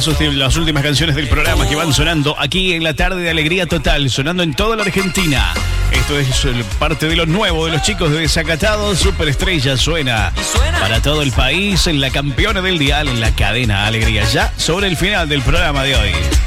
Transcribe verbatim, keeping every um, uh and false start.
ulti- las últimas canciones del programa que van sonando aquí en la tarde de Alegría Total, sonando en toda la Argentina. Esto es el- parte de lo nuevo de los chicos de Desacatado. Superestrella suena para todo el país en la campeona del dial, en la cadena Alegría. Ya sobre el final del programa de hoy.